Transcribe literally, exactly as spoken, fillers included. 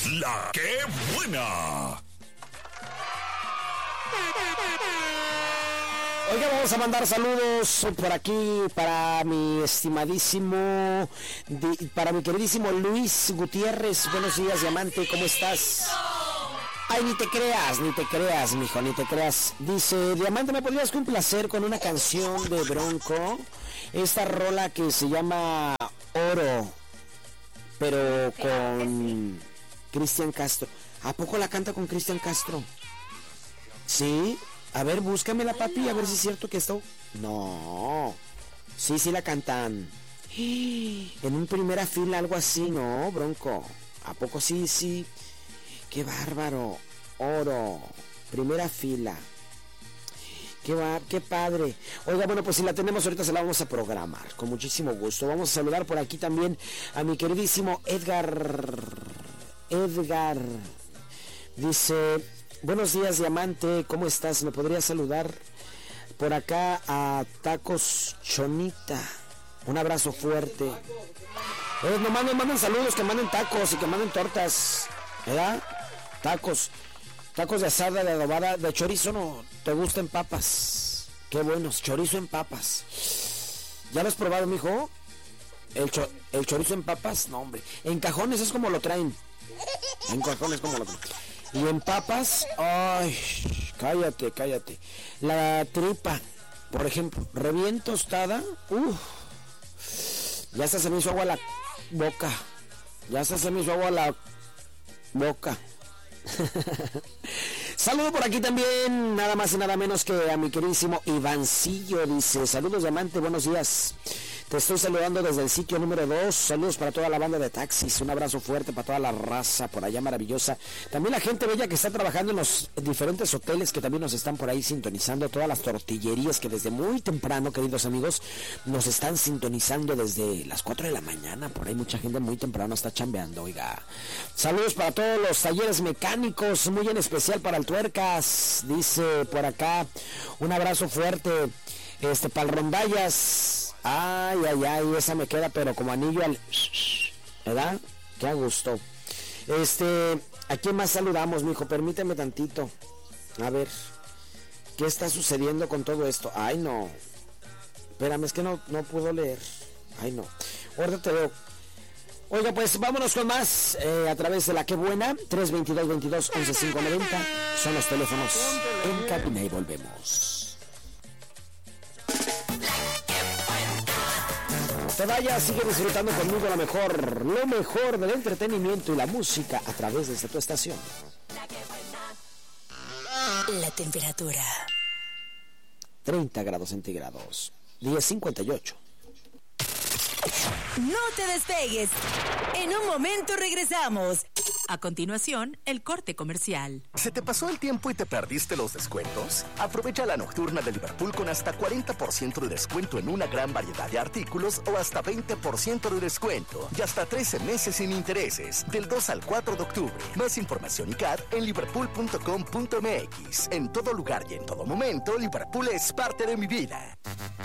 La que buena. Oiga, vamos a mandar saludos por aquí para mi estimadísimo, para mi queridísimo Luis Gutiérrez. Buenos días, diamante, ¿cómo estás? Ay, ni te creas, ni te creas, mijo, ni te creas. Dice, diamante, ¿me podrías complacer con una canción de Bronco? Esta rola que se llama Oro, pero con Cristian Castro. ¿A poco la canta con Cristian Castro? ¿Sí? A ver, búscamela, papi, a ver si es cierto que esto... No. Sí, sí la cantan. En un primera fila, algo así, ¿no, Bronco? ¿A poco sí, sí? ¡Qué bárbaro! Oro. Primera fila. Qué, va, qué padre. Oiga, bueno, pues si la tenemos ahorita se la vamos a programar. Con muchísimo gusto. Vamos a saludar por aquí también a mi queridísimo Edgar. Edgar. Dice... Buenos días, diamante, ¿cómo estás? ¿Me podrías saludar por acá a Tacos Chonita? Un abrazo fuerte. Eh, no manden, manden saludos, que manden tacos y que manden tortas, ¿verdad? Tacos, tacos de asada, de adobada, de chorizo, ¿no? ¿Te gustan papas? Qué buenos, chorizo en papas. ¿Ya lo has probado, mijo? El, cho el chorizo en papas, no, hombre. En cajones es como lo traen. En cajones como lo traen. Y en papas, ay, cállate, cállate. La tripa, por ejemplo, bien tostada, uff, ya hasta se me hizo agua la boca. Ya hasta se me hizo agua la boca. Saludo por aquí también, nada más y nada menos que a mi queridísimo Ivancillo. Dice, saludos diamante, buenos días. Te estoy saludando desde el sitio número dos. Saludos para toda la banda de taxis. Un abrazo fuerte para toda la raza por allá maravillosa. También la gente bella que está trabajando en los diferentes hoteles que también nos están por ahí sintonizando. Todas las tortillerías que desde muy temprano, queridos amigos, nos están sintonizando desde las cuatro de la mañana. Por ahí mucha gente muy temprano está chambeando, oiga. Saludos para todos los talleres mecánicos, muy en especial para el Tuercas. Dice por acá, un abrazo fuerte. Este, para el Rondallas. Ay, ay, ay, esa me queda pero como anillo al... ¿Verdad? Qué a gusto. Este, ¿a quién más saludamos, mijo? Permíteme tantito. A ver, ¿qué está sucediendo con todo esto? Ay, no. Espérame, es que no, no puedo leer. Ay, no. Ahorita te veo. Oiga, pues vámonos con más eh, a través de la que buena. tres veintidós, veintidós, once, cinco noventa. Son los teléfonos en cabina y volvemos. Te vayas, sigue disfrutando conmigo lo mejor, lo mejor del entretenimiento y la música a través de tu estación. La temperatura treinta grados centígrados, diez cincuenta y ocho. No te despegues. En un momento regresamos. A continuación, el corte comercial. ¿Se te pasó el tiempo y te perdiste los descuentos? Aprovecha la nocturna de Liverpool con hasta cuarenta por ciento de descuento en una gran variedad de artículos o hasta veinte por ciento de descuento y hasta trece meses sin intereses del dos al cuatro de octubre. Más información y C A D en liverpool punto com punto m x. En todo lugar y en todo momento, Liverpool es parte de mi vida.